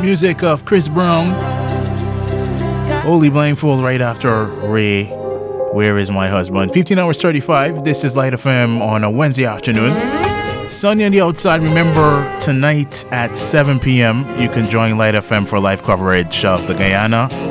Music of Chris Brown. Holy Blindfold right after Ray. Where is my husband? 15 hours 35. This is Light FM on a Wednesday afternoon. Sunny on the outside. Remember, tonight at 7 p.m. you can join Light FM for live coverage of the Guyana